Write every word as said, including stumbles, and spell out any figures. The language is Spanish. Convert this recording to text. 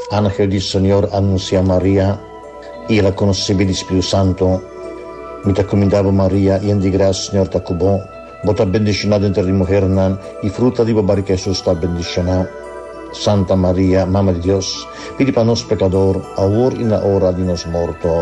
Ángel del Señor anuncia a María y la concebida del Espíritu Santo. Mi te encomendaba María, llena de gracia, Señor te cubo. Vos te bendicionada entre las mujeres, y fruto de tu barriga Jesús está bendicionado. Santa María, Mamma de Dios, pide para nosotros pecadores, ahora y en la hora de nuestra muerte.